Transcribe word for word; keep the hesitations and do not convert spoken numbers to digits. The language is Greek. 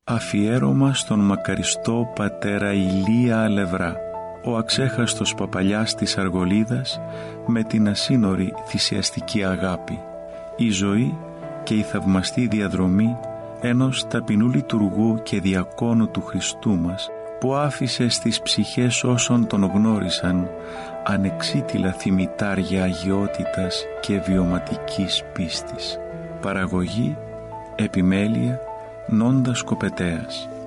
Αφιέρωμα στον μακαριστό πατέρα Ηλία Αλευρά, ο αξέχαστος παπαλιάς της Αργολίδας με την ασύνορη θυσιαστική αγάπη. Η ζωή και η θαυμαστή διαδρομή ενός ταπεινού λειτουργού και διακόνου του Χριστού μας, που άφησε στις ψυχές όσων τον γνώρισαν ανεξίτηλα θυμητάρια αγιότητας και βιωματικής πίστης. Παραγωγή, επιμέλεια, Νόντας Κοπετέας.